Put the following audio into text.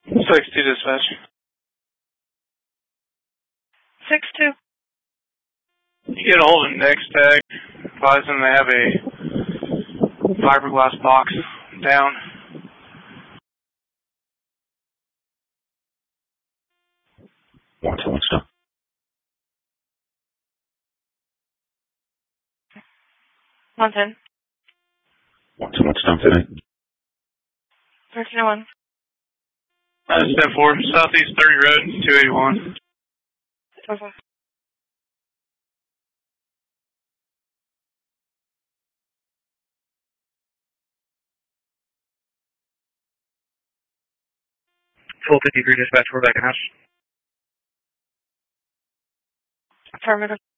6-2 dispatch. 6-2. You get a hold of Next Tech, advise them they have a fiberglass box down. One stop. 110. One stop today. 1301. Step 4, Southeast 30 Road, 281. Okay. Full 53 dispatch, we're back in house. Affirmative.